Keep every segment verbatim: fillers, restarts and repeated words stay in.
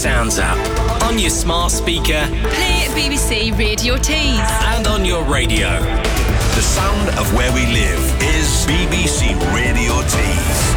Sounds app, on your smart speaker, play B B C Radio Tees, and on your radio. The sound of where we live is B B C Radio Tees.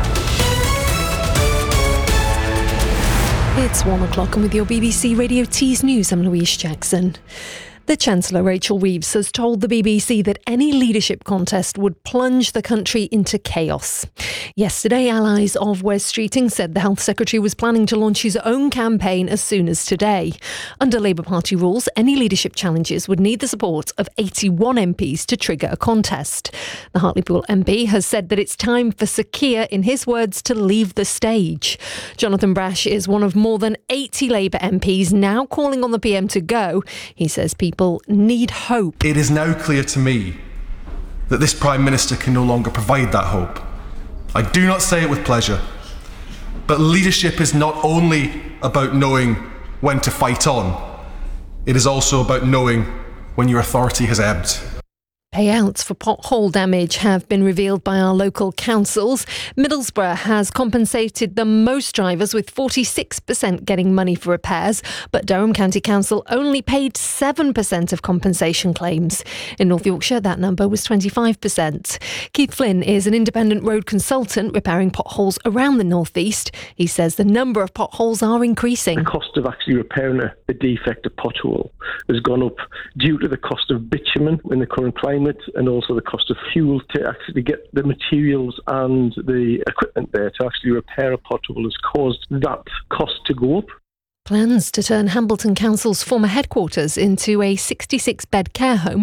It's one o'clock and with your B B C Radio Tees news, I'm Louise Jackson. The Chancellor, Rachel Reeves, has told the B B C that any leadership contest would plunge the country into chaos. Yesterday, allies of Wes Streeting said the Health Secretary was planning to launch his own campaign as soon as today. Under Labour Party rules, any leadership challenges would need the support of eighty-one M Ps to trigger a contest. The Hartlepool M P has said that it's time for Sir Keir, in his words, to leave the stage. Jonathan Brash is one of more than eighty Labour M Ps now calling on the P M to go. He says people People need hope. It is now clear to me that this Prime Minister can no longer provide that hope. I do not say it with pleasure, but leadership is not only about knowing when to fight on, it is also about knowing when your authority has ebbed. Payouts for pothole damage have been revealed by our local councils. Middlesbrough has compensated the most drivers, with forty-six percent getting money for repairs, but Durham County Council only paid seven percent of compensation claims. In North Yorkshire, that number was twenty-five percent. Keith Flynn is an independent road consultant repairing potholes around the North East. He says the number of potholes are increasing. The cost of actually repairing a, a defective pothole has gone up due to the cost of bitumen in the current climate, and also the cost of fuel to actually get the materials and the equipment there to actually repair a pothole has caused that cost to go up. Plans to turn Hambleton Council's former headquarters into a sixty-six bed care home